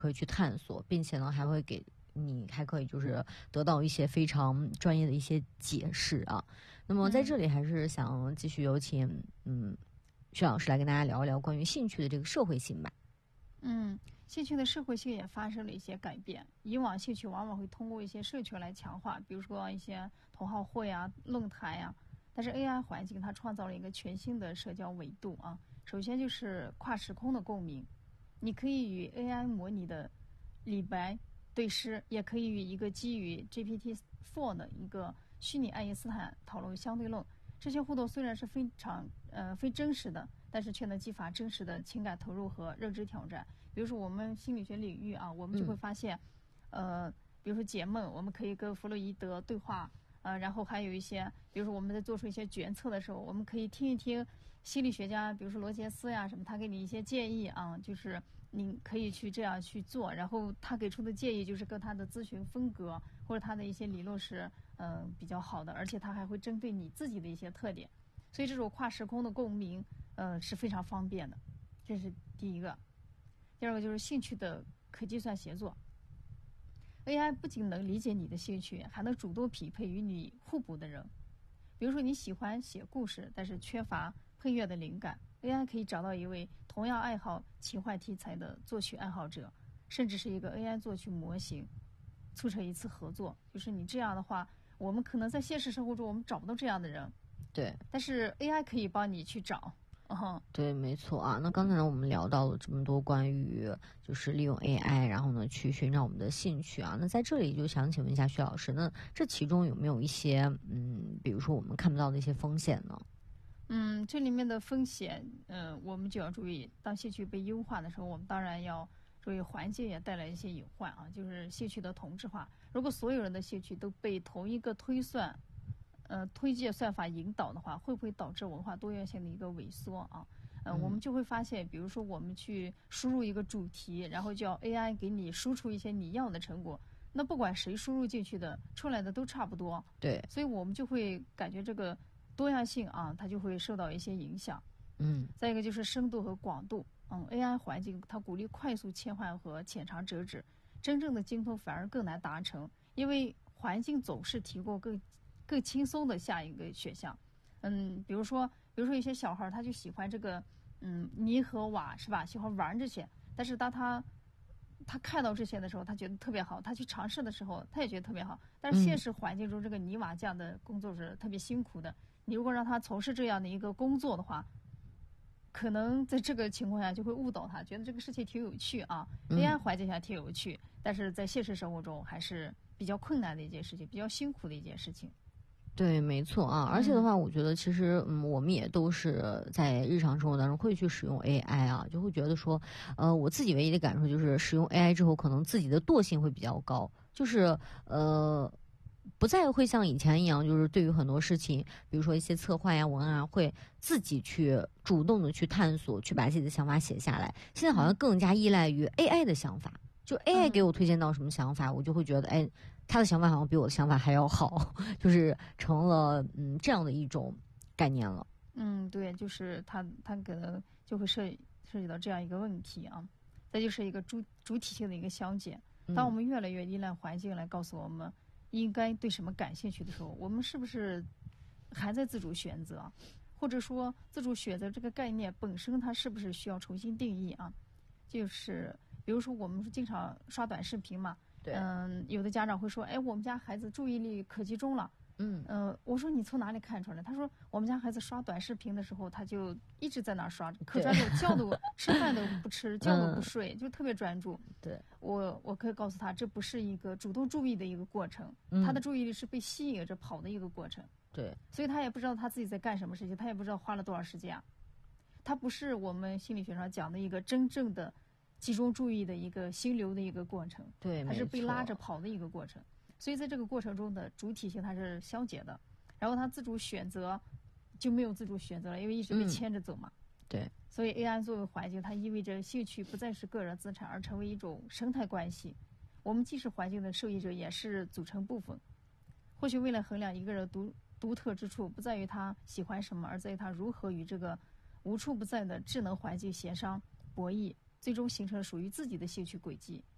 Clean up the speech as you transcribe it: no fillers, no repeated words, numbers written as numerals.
可以去探索，并且呢还会给你还可以就是得到一些非常专业的一些解释啊。那么在这里还是想继续有请薛老师来跟大家聊一聊关于兴趣的这个社会性吧。 兴趣的社会性也发生了一些改变。以往兴趣往往会通过一些社群来强化，比如说一些同好会啊、论坛呀。但是 AI 环境它创造了一个全新的社交维度啊。首先就是跨时空的共鸣，你可以与 AI 模拟的李白对诗，也可以与一个基于 GPT-4 的一个虚拟爱因斯坦讨论相对论。这些互动虽然是非常非真实的，但是却能激发真实的情感投入和认知挑战。比如说我们心理学领域啊，我们就会发现，比如说解梦，我们可以跟弗洛伊德对话，然后还有一些，比如说我们在做出一些决策的时候，我们可以听一听心理学家，比如说罗杰斯呀什么，他给你一些建议啊，就是你可以去这样去做，然后他给出的建议就是跟他的咨询风格或者他的一些理论是比较好的，而且他还会针对你自己的一些特点，所以这种跨时空的共鸣是非常方便的，这是第一个。第二个就是兴趣的可计算协作。AI 不仅能理解你的兴趣，还能主动匹配与你互补的人。比如说你喜欢写故事，但是缺乏配乐的灵感， AI 可以找到一位同样爱好奇幻题材的作曲爱好者，甚至是一个 AI 作曲模型，促成一次合作。就是你这样的话，我们可能在现实生活中我们找不到这样的人， 对， 但是 AI 可以帮你去找。 对，没错啊。那刚才我们聊到了这么多关于就是利用 AI，然后呢去寻找我们的兴趣啊。那在这里就想请问一下薛老师，那这其中有没有一些比如说我们看不到的一些风险呢？ 这里面的风险，我们就要注意，当兴趣被优化的时候，我们当然要注意环境也带来一些隐患啊，就是兴趣的同质化。如果所有人的兴趣都被同一个推荐算法引导的话，会不会导致文化多元性的一个萎缩啊？我们就会发现，比如说我们去输入一个主题，然后叫 AI 给你输出一些你要的成果，那不管谁输入进去的，出来的都差不多。 对， 所以我们就会感觉这个多样性啊，它就会受到一些影响。再一个就是深度和广度。AI 环境它鼓励快速切换和浅尝辄止，真正的精通反而更难达成，因为环境总是提供更轻松的下一个选项。比如说一些小孩他就喜欢这个泥和瓦是吧，喜欢玩这些，但是当他看到这些的时候他觉得特别好，他去尝试的时候他也觉得特别好，但是现实环境中这个泥瓦匠的工作是特别辛苦的，你如果让他从事这样的一个工作的话，可能在这个情况下就会误导他，觉得这个事情挺有趣啊，AI 环境下挺有趣，但是在现实生活中还是比较困难的一件事情，比较辛苦的一件事情。 对，没错啊。而且的话，我觉得其实我们也都是在日常生活当中会去使用 AI 啊，就会觉得说，我自己唯一的感受就是使用 AI 之后，可能自己的惰性会比较高，就是不再会像以前一样，就是对于很多事情，比如说一些策划呀、文案啊，会自己去主动的去探索，去把自己的想法写下来。现在好像更加依赖于 AI 的想法，就 AI 给我推荐到什么想法，我就会觉得，哎，他的想法好像比我的想法还要好，就是成了这样的一种概念了。 对，就是它可能就会涉及到这样一个问题啊。再就是一个主体性的一个消减。当我们越来越依赖环境来告诉我们应该对什么感兴趣的时候，我们是不是还在自主选择？或者说自主选择这个概念本身它是不是需要重新定义啊？就是比如说我们是经常刷短视频嘛， 对， 有的家长会说，哎，我们家孩子注意力可集中了。我说你从哪里看出来？他说我们家孩子刷短视频的时候，他就一直在那儿刷，可专注，觉都吃饭都不吃，觉都不睡，就特别专注。 对， 我可以告诉他，这不是一个主动注意的一个过程，他的注意力是被吸引着跑的一个过程。 对， 所以他也不知道他自己在干什么事情，他也不知道花了多少时间啊。他不是我们心理学上讲的一个真正的集中注意的一个心流的一个过程， 对， 它是被拉着跑的一个过程。所以在这个过程中的主体性它是消解的，然后他自主选择就没有自主选择了，因为一直被牵着走嘛。 对， 所以 AI 作为环境，它意味着兴趣不再是个人资产，而成为一种生态关系。我们既是环境的受益者，也是组成部分。或许为了衡量一个人独特之处，不在于他喜欢什么，而在于他如何与这个无处不在的智能环境协商博弈，最终形成属于自己的兴趣轨迹。